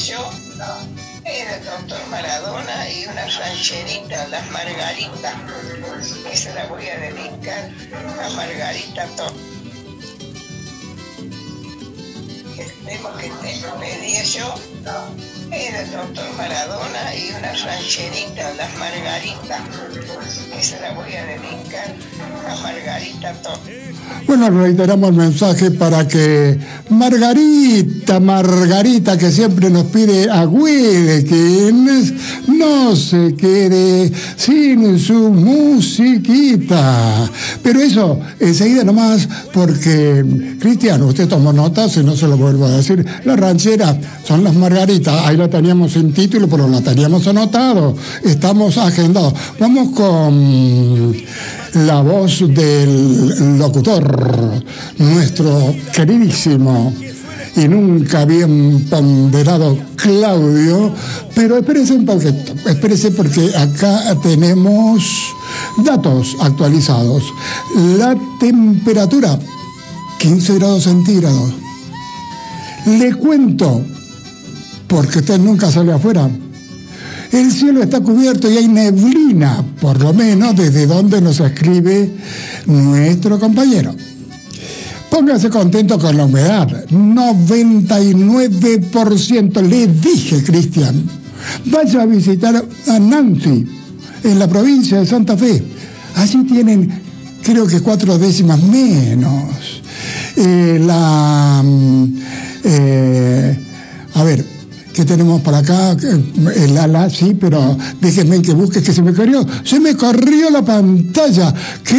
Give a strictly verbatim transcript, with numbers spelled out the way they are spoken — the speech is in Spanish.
yo era el doctor Maradona y una rancherita, las Margaritas, que se la voy a dedicar a Margarita Torres. Esperemos que te pedía yo, era el doctor Maradona y una rancherita, las Margaritas, que se la voy a dedicar a Margarita Torres. Bueno, reiteramos el mensaje para que Margarita, Margarita, que siempre nos pide a Wilkins, no se quede sin su musiquita. Pero eso, enseguida nomás, porque, Cristian, usted tomó nota, si no se lo vuelvo a decir, la ranchera son las Margaritas, ahí la teníamos sin título, pero la teníamos anotado, estamos agendados. Vamos con la voz del locutor, nuestro queridísimo y nunca bien ponderado Claudio, pero espérense un poquito, espérense porque acá tenemos datos actualizados. La temperatura, quince grados centígrados. Le cuento, porque usted nunca sale afuera, el cielo está cubierto y hay neblina, por lo menos desde donde nos escribe nuestro compañero. Póngase contento con la humedad, noventa y nueve por ciento. Le dije, Cristian, vaya a visitar a Nancy, en la provincia de Santa Fe. Allí tienen, creo que cuatro décimas menos. Eh, la, eh, a ver, ¿qué tenemos para acá? El ala, sí, pero déjenme que busque, que se me corrió. Se me corrió la pantalla. ¿Qué?